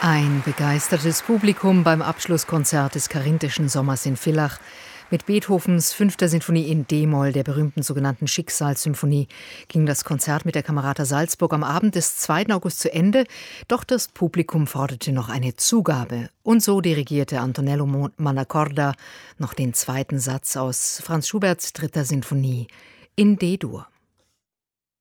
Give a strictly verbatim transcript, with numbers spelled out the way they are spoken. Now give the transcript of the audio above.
Ein begeistertes Publikum beim Abschlusskonzert des Karinthischen Sommers in Villach. Mit Beethovens fünfter Sinfonie in D-Moll, der berühmten sogenannten Schicksalssymphonie, ging das Konzert mit der Camerata Salzburg am Abend des zweiten August zu Ende. Doch das Publikum forderte noch eine Zugabe. Und so dirigierte Antonello Mannacorda noch den zweiten Satz aus Franz Schuberts dritter Sinfonie in D-Dur.